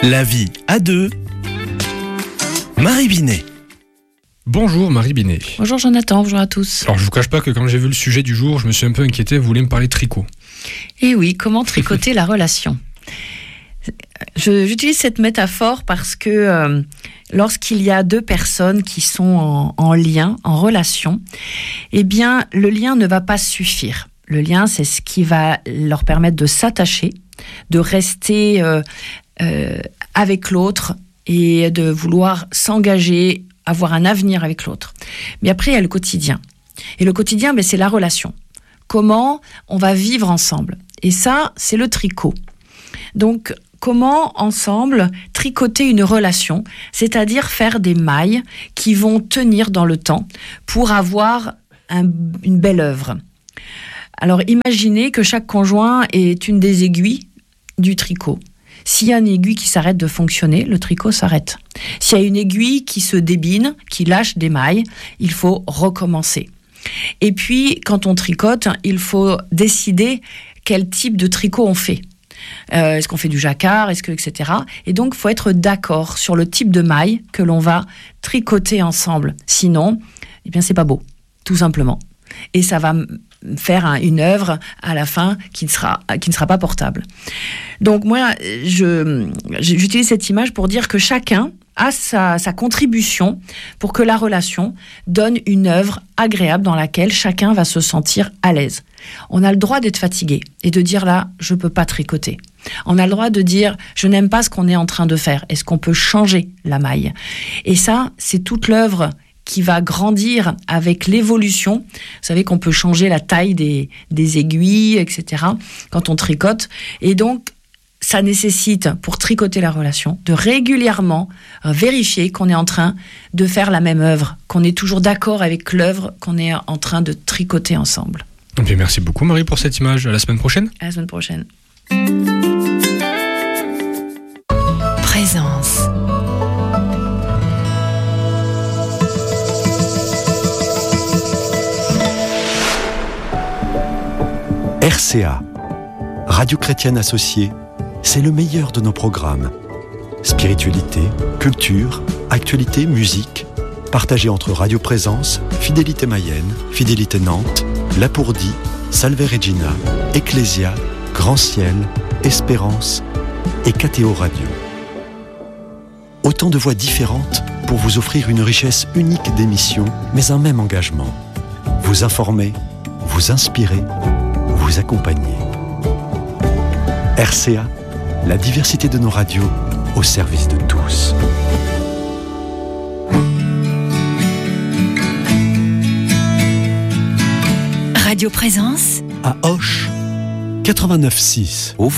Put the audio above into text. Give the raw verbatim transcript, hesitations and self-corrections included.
La vie à deux. Marie Binet. Bonjour Marie Binet. Bonjour Jonathan, bonjour à tous. Alors je vous cache pas que quand j'ai vu le sujet du jour, je me suis un peu inquiété, vous voulez me parler de tricot. Eh oui, comment tricoter la relation ? Je, J'utilise cette métaphore parce que euh, lorsqu'il y a deux personnes qui sont en, en lien, en relation, eh bien le lien ne va pas suffire. Le lien, c'est ce qui va leur permettre de s'attacher, de rester euh, euh, avec l'autre et de vouloir s'engager, avoir un avenir avec l'autre. Mais après, il y a le quotidien. Et le quotidien, ben, c'est la relation. Comment on va vivre ensemble. Et ça, c'est le tricot. Donc, comment ensemble tricoter une relation, c'est-à-dire faire des mailles qui vont tenir dans le temps pour avoir un, une belle œuvre. Alors, imaginez que chaque conjoint est une des aiguilles du tricot. S'il y a une aiguille qui s'arrête de fonctionner, le tricot s'arrête. S'il y a une aiguille qui se débine, qui lâche des mailles, il faut recommencer. Et puis, quand on tricote, il faut décider quel type de tricot on fait. Euh, est-ce qu'on fait du jacquard, est-ce que, et cetera. Et donc, il faut être d'accord sur le type de maille que l'on va tricoter ensemble. Sinon, eh bien, c'est pas beau, tout simplement. Et ça va faire un, une œuvre à la fin qui ne sera, qui ne sera pas portable. Donc moi, je, j'utilise cette image pour dire que chacun a sa, sa contribution pour que la relation donne une œuvre agréable dans laquelle chacun va se sentir à l'aise. On a le droit d'être fatigué et de dire là, je ne peux pas tricoter. On a le droit de dire, je n'aime pas ce qu'on est en train de faire. Est-ce qu'on peut changer la maille ? Et ça, c'est toute l'œuvre qui va grandir avec l'évolution. Vous savez qu'on peut changer la taille des, des aiguilles, et cetera, quand on tricote. Et donc, ça nécessite, pour tricoter la relation, de régulièrement vérifier qu'on est en train de faire la même œuvre, qu'on est toujours d'accord avec l'œuvre qu'on est en train de tricoter ensemble. Et bien, merci beaucoup Marie pour cette image. À la semaine prochaine. À la semaine prochaine. Présence. R C A, Radio Chrétienne Associée, c'est le meilleur de nos programmes. Spiritualité, culture, actualité, musique, partagés entre Radio Présence, Fidélité Mayenne, Fidélité Nantes, Lapourdie, Salve Regina, Ecclésia, Grand Ciel, Espérance et K T O Radio. Autant de voix différentes pour vous offrir une richesse unique d'émissions, mais un même engagement. Vous informer, vous inspirer, vous accompagner. R C A, la diversité de nos radios au service de tous. Radio Présence À Auch, quatre-vingt-neuf six.